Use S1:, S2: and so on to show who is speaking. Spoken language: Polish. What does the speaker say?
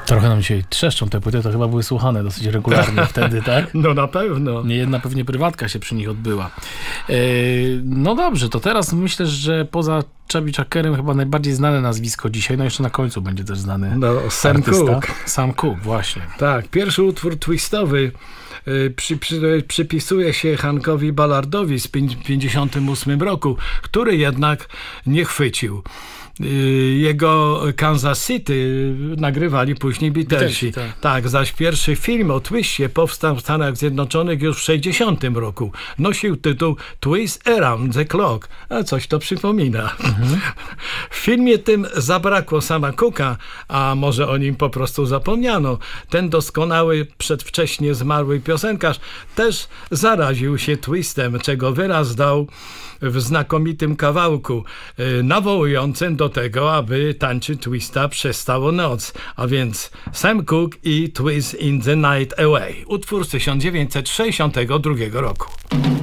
S1: Trochę nam dzisiaj trzeszczą te płyty, to chyba były słuchane dosyć regularnie wtedy, tak?
S2: No na pewno.
S1: Niejedna pewnie prywatka się przy nich odbyła. No dobrze, to teraz myślę, że poza Chubby Chackerem chyba najbardziej znane nazwisko dzisiaj, no jeszcze na końcu będzie też znany
S2: Sam
S1: artysta.
S2: Cooke.
S1: Sam Cooke, właśnie.
S2: Tak, pierwszy utwór twistowy przypisuje się Hankowi Ballardowi z 1958 roku, który jednak nie chwycił. Jego Kansas City nagrywali później Beatlesi. Tak, zaś pierwszy film o twiście powstał w Stanach Zjednoczonych już w 60 roku. Nosił tytuł Twist Around the Clock, a coś to przypomina. W filmie tym zabrakło Sama Cooka, a może o nim po prostu zapomniano. Ten doskonały, przedwcześnie zmarły piosenkarz też zaraził się twistem, czego wyraz dał w znakomitym kawałku, nawołującym do tego, aby tańczyć twista przez całą noc. A więc Sam Cooke i Twist in the Night Away. Utwór z 1962 roku.